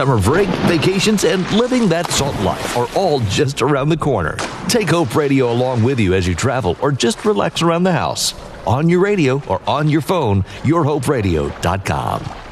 Summer break, vacations, and living that salt life are all just around the corner. Take Hope Radio along with you as you travel or just relax around the house. On your radio or on your phone, yourhoperadio.com.